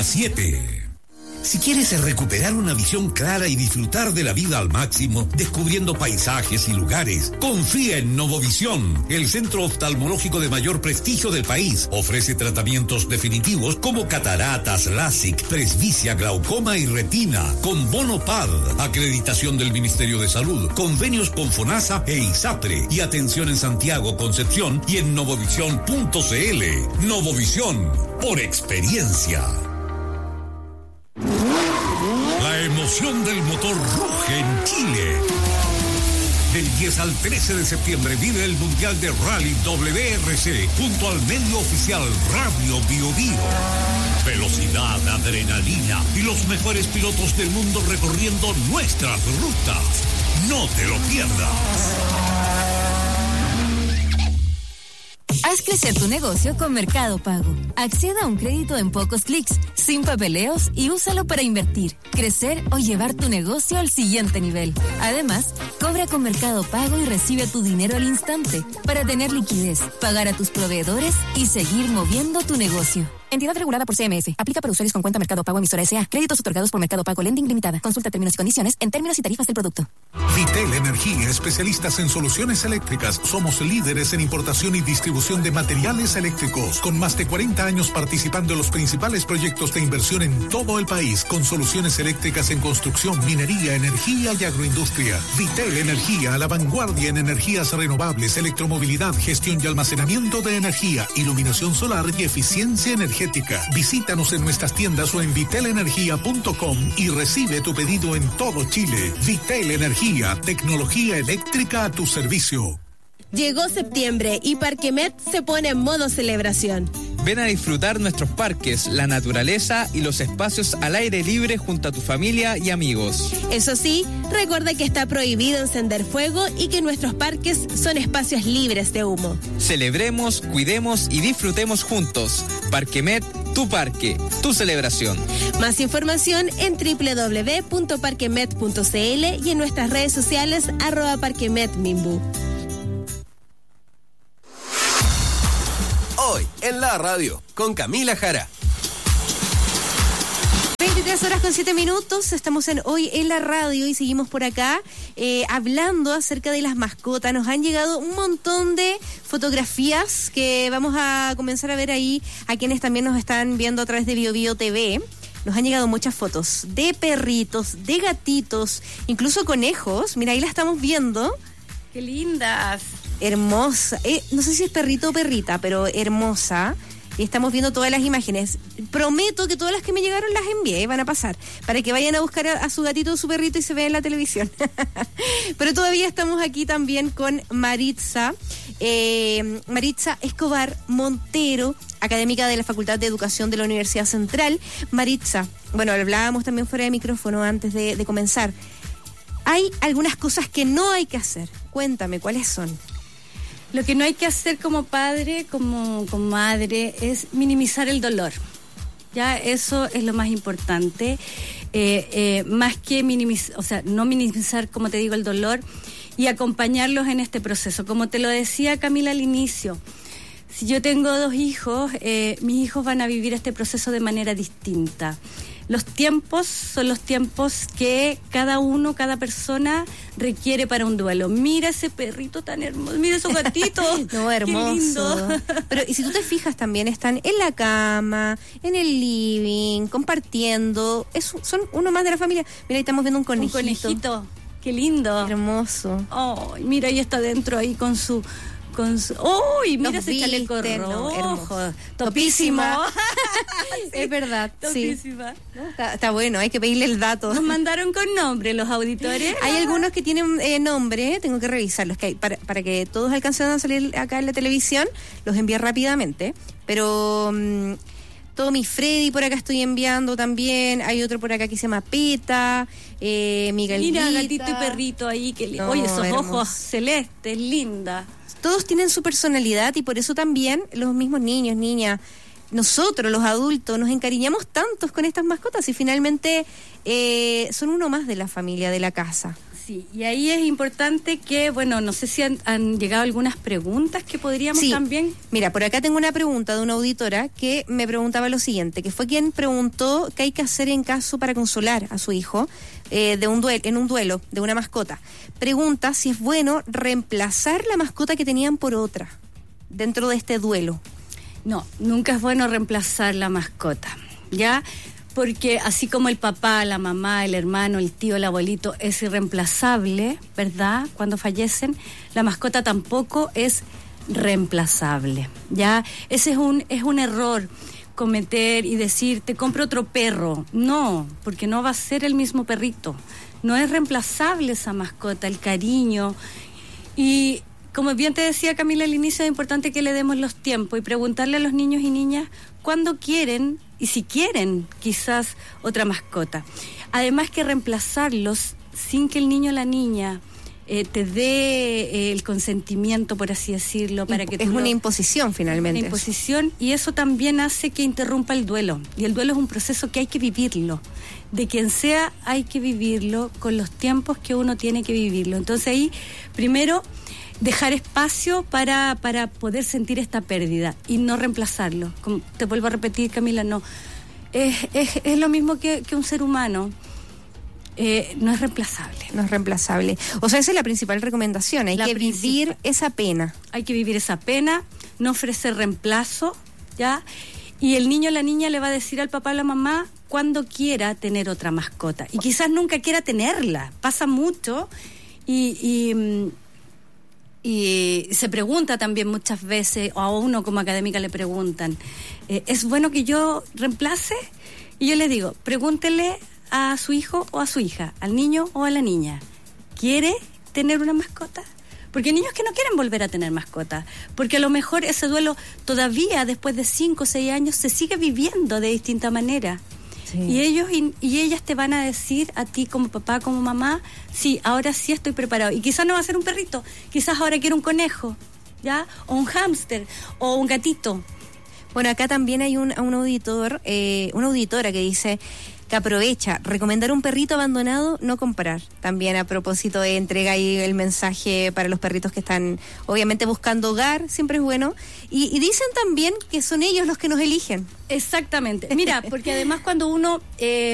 7. Si quieres recuperar una visión clara y disfrutar de la vida al máximo, descubriendo paisajes y lugares, confía en Novovisión, el centro oftalmológico de mayor prestigio del país. Ofrece tratamientos definitivos como cataratas, LASIK, presbicia, glaucoma y retina, con bono PAD, acreditación del Ministerio de Salud, convenios con FONASA e ISAPRE, y atención en Santiago, Concepción y en novovisión.cl. Novovisión, por experiencia. La emoción del motor ruge en Chile. Del 10 al 13 de septiembre vive el Mundial de Rally WRC junto al medio oficial Radio Bio Bio. Velocidad, adrenalina y los mejores pilotos del mundo recorriendo nuestras rutas. No te lo pierdas. Haz crecer tu negocio con Mercado Pago. Acceda a un crédito en pocos clics, sin papeleos, y úsalo para invertir, crecer o llevar tu negocio al siguiente nivel. Además, cobra con Mercado Pago y recibe tu dinero al instante para tener liquidez, pagar a tus proveedores y seguir moviendo tu negocio. Entidad regulada por CMF. Aplica para usuarios con cuenta Mercado Pago emisora S.A. Créditos otorgados por Mercado Pago Lending Limitada. Consulta términos y condiciones en términos y tarifas del producto. Vitel Energía, especialistas en soluciones eléctricas. Somos líderes en importación y distribución de materiales eléctricos. Con más de 40 años participando en los principales proyectos de inversión en todo el país. Con soluciones eléctricas en construcción, minería, energía y agroindustria. Vitel Energía, a la vanguardia en energías renovables, electromovilidad, gestión y almacenamiento de energía, iluminación solar y eficiencia energética. Visítanos en nuestras tiendas o en vitelenergia.com y recibe tu pedido en todo Chile. Vitel Energía, tecnología eléctrica a tu servicio. Llegó septiembre y Parquemet se pone en modo celebración. Ven a disfrutar nuestros parques, la naturaleza y los espacios al aire libre junto a tu familia y amigos. Eso sí, recuerda que está prohibido encender fuego y que nuestros parques son espacios libres de humo. Celebremos, cuidemos y disfrutemos juntos. Parquemet, tu parque, tu celebración. Más información en www.parquemet.cl y en nuestras redes sociales @parquemetminbu. Hoy en la radio con Camila Jara. 23:07, estamos en Hoy en la radio y seguimos por acá hablando acerca de las mascotas. Nos han llegado un montón de fotografías que vamos a comenzar a ver ahí a quienes también nos están viendo a través de Bio Bio TV. Nos han llegado muchas fotos de perritos, de gatitos, incluso conejos. Mira, ahí la estamos viendo. ¡Qué lindas! Hermosa. No sé si es perrito o perrita, pero hermosa. Y estamos viendo todas las imágenes. Prometo que todas las que me llegaron las envié, van a pasar, para que vayan a buscar a su gatito o su perrito y se vean en la televisión. Pero todavía estamos aquí también con Maritza. Maritza Escobar Montero, académica de la Facultad de Educación de la Universidad Central. Maritza, bueno, hablábamos también fuera de micrófono antes de comenzar. Hay algunas cosas que no hay que hacer. Cuéntame, ¿cuáles son? Lo que no hay que hacer como padre, como madre, es minimizar el dolor. Ya, eso es lo más importante. Más que minimizar, o sea, no minimizar, como te digo, el dolor y acompañarlos en este proceso. Como te lo decía Camila al inicio, si yo tengo 2 hijos, mis hijos van a vivir este proceso de manera distinta. Los tiempos son los tiempos que cada persona requiere para un duelo. Mira ese perrito tan hermoso, mira esos gatitos. No, hermoso. Qué lindo. Pero, y si tú te fijas, también están en la cama, en el living, compartiendo. Son uno más de la familia. Mira, ahí estamos viendo un conejito. Un conejito. Qué lindo. Hermoso. Oh, mira, ahí está adentro ahí con su... ¡Uy! Mira ese chaleco rojo. No, hermoso. Topísima. Sí, es verdad. Topísima. Sí. Está bueno, hay que pedirle el dato. Nos mandaron con nombre los auditores. Hay algunos que tienen nombre, tengo que revisarlos, que para que todos alcancen a salir acá en la televisión, los envié rápidamente. Pero Tommy Freddy por acá estoy enviando también. Hay otro por acá que se llama Peta, Miguelita. Mira, gatito y perrito ahí. Oye, esos ojos celestes, linda. Todos tienen su personalidad y por eso también los mismos niños, niñas, nosotros los adultos nos encariñamos tantos con estas mascotas y finalmente son uno más de la familia, de la casa. Sí, y ahí es importante que, bueno, no sé si han llegado algunas preguntas que podríamos también... Mira, por acá tengo una pregunta de una auditora que me preguntaba lo siguiente, que fue quien preguntó qué hay que hacer en caso para consolar a su hijo en un duelo de una mascota. Pregunta si es bueno reemplazar la mascota que tenían por otra dentro de este duelo. No, nunca es bueno reemplazar la mascota, ¿ya? Porque así como el papá, la mamá, el hermano, el tío, el abuelito es irreemplazable, ¿verdad? Cuando fallecen, la mascota tampoco es reemplazable, ¿ya? Ese es un error, cometer y decir, te compro otro perro. No, porque no va a ser el mismo perrito. No es reemplazable esa mascota, el cariño. Y como bien te decía Camila al inicio, es importante que le demos los tiempos y preguntarle a los niños y niñas cuándo quieren y si quieren quizás otra mascota. Además que reemplazarlos sin que el niño o la niña te dé el consentimiento, por así decirlo, para que es una imposición finalmente. Una imposición, y eso también hace que interrumpa el duelo. Y el duelo es un proceso que hay que vivirlo. De quien sea hay que vivirlo con los tiempos que uno tiene que vivirlo. Entonces ahí, primero, dejar espacio para poder sentir esta pérdida y no reemplazarlo. Como te vuelvo a repetir, Camila, no. Es lo mismo que un ser humano. No es reemplazable. No es reemplazable. O sea, esa es la principal recomendación. Hay que vivir esa pena. Hay que vivir esa pena, no ofrecer reemplazo, ¿ya? Y el niño o la niña le va a decir al papá o a la mamá cuando quiera tener otra mascota. Y quizás nunca quiera tenerla. Pasa mucho y se pregunta también muchas veces, o a uno como académica le preguntan, ¿es bueno que yo reemplace? Y yo le digo, pregúntele a su hijo o a su hija, al niño o a la niña, ¿quiere tener una mascota? Porque hay niños que no quieren volver a tener mascota, porque a lo mejor ese duelo todavía después de 5 o 6 años se sigue viviendo de distinta manera. Sí. Y ellos y ellas te van a decir a ti como papá, como mamá, sí, ahora sí estoy preparado. Y quizás no va a ser un perrito, quizás ahora quiero un conejo, ¿ya? O un hámster, o un gatito. Bueno, acá también hay un auditor, una auditora que dice que aprovecha, recomendar un perrito abandonado, no comprar. También a propósito de entrega ahí el mensaje para los perritos que están obviamente buscando hogar, siempre es bueno. Y dicen también que son ellos los que nos eligen. Exactamente. Mira, porque además cuando uno